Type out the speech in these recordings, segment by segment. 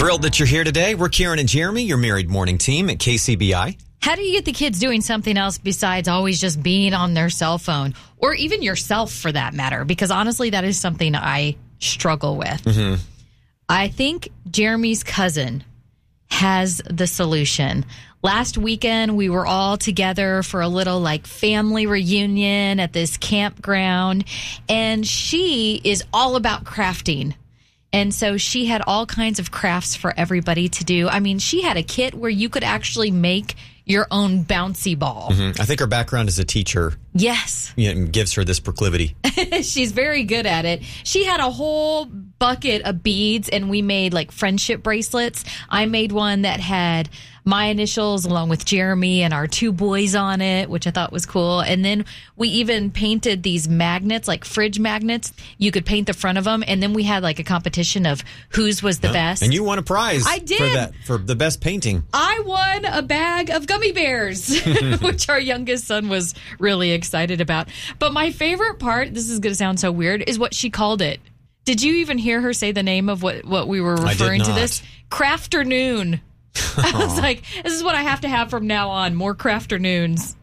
Thrilled that you're here today. We're Karen and Jeremy, your married morning team at KCBI. How do you get the kids doing something else besides always just being on their cell phone, or even yourself for that matter? Because honestly, that is something I struggle with. Mm-hmm. I think Jeremy's cousin has the solution. Last weekend, we were all together for a little family reunion at this campground, and she is all about crafting. And so she had all kinds of crafts for everybody to do. I mean, she had a kit where you could actually make your own bouncy ball. Mm-hmm. I think her background as a teacher gives her this proclivity. She's very good at it. She had a whole bucket of beads, and we made friendship bracelets. I made one that had my initials along with Jeremy and our two boys on it, which I thought was cool. And then we even painted these magnets, fridge magnets. You could paint the front of them. And then we had a competition of whose was the best. And you won a prize. I did. For the best painting. I won a bag of gummy bears, which our youngest son was really excited about. But my favorite part, this is going to sound so weird, is what she called it. Did you even hear her say the name of what we were referring to this? Crafternoon. I was like, this is what I have to have from now on. More crafternoons.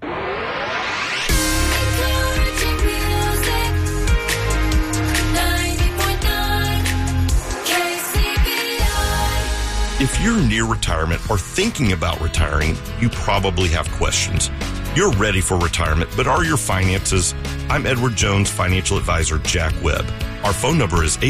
If you're near retirement or thinking about retiring, you probably have questions. You're ready for retirement, but are your finances? I'm Edward Jones financial advisor Jack Webb. Our phone number is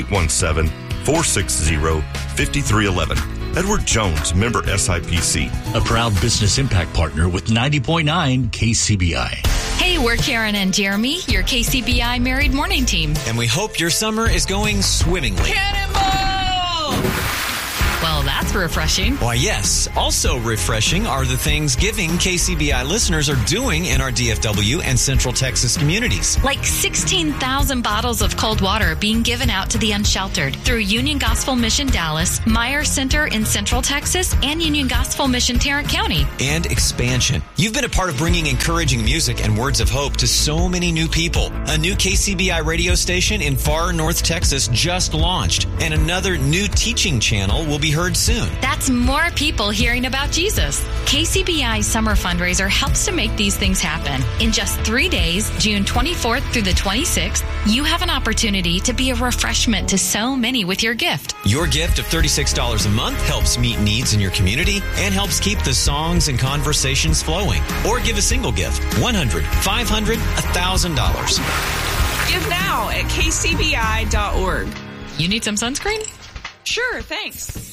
817-460-5311. Edward Jones, member SIPC. A proud business impact partner with 90.9 KCBI. Hey, we're Karen and Jeremy, your KCBI married morning team. And we hope your summer is going swimmingly. Cannonball! Well, that's refreshing. Why, yes. Also refreshing are the things giving KCBI listeners are doing in our DFW and Central Texas communities. 16,000 bottles of cold water being given out to the unsheltered through Union Gospel Mission Dallas, Meyer Center in Central Texas, and Union Gospel Mission Tarrant County. And expansion. You've been a part of bringing encouraging music and words of hope to so many new people. A new KCBI radio station in far North Texas just launched, and another new teaching channel will be heard soon. That's more people hearing about Jesus. KCBI Summer Fundraiser helps to make these things happen. In just 3 days, June 24th through the 26th, you have an opportunity to be a refreshment to so many with your gift. Your gift of $36 a month helps meet needs in your community and helps keep the songs and conversations flowing. Or give a single gift, $100, $500, $1,000. Give now at kcbi.org. You need some sunscreen? Sure, thanks.